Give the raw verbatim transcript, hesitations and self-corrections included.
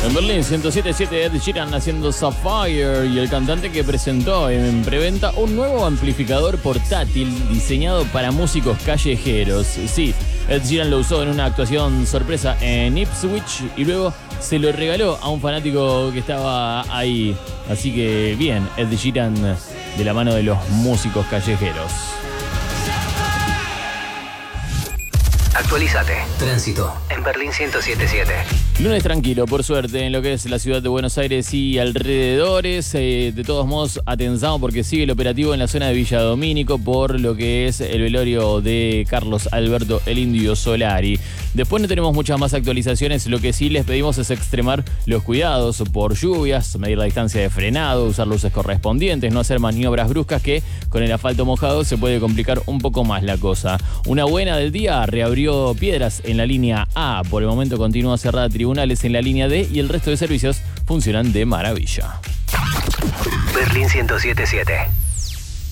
En Berlín, ciento siete punto siete, Ed Sheeran haciendo Sapphire, y el cantante que presentó en preventa un nuevo amplificador portátil diseñado para músicos callejeros. Sí, Ed Sheeran lo usó en una actuación sorpresa en Ipswich y luego se lo regaló a un fanático que estaba ahí. Así que bien, Ed Sheeran de la mano de los músicos callejeros. Actualízate. Tránsito en Berlín ciento siete punto siete. Lunes tranquilo, por suerte, en lo que es la ciudad de Buenos Aires y alrededores. Eh, de todos modos, atención porque sigue el operativo en la zona de Villa Domínico por lo que es el velorio de Carlos Alberto el Indio Solari. Después no tenemos muchas más actualizaciones. Lo que sí les pedimos es extremar los cuidados por lluvias, medir la distancia de frenado, usar luces correspondientes, no hacer maniobras bruscas que con el asfalto mojado se puede complicar un poco más la cosa. Una buena del día, reabrió Piedras en la línea A. Por el momento continúa cerrada Tribunales en la línea D y el resto de servicios funcionan de maravilla. Berlín ciento siete punto siete.